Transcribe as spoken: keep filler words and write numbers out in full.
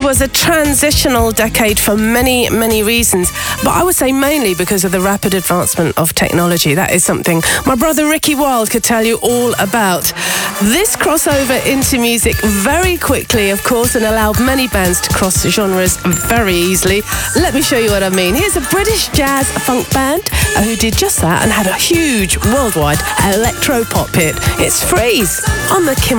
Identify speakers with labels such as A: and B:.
A: was a transitional decade for many, many reasons, but I would say mainly because of the rapid advancement of technology. That is something my brother Ricky Wilde could tell you all about. This crossover into music very quickly, of course, and allowed many bands to cross genres very easily. Let me show you what I mean. Here's a British jazz funk band uh, who did just that and had a huge worldwide electro-pop hit. It's Freeze on the Kim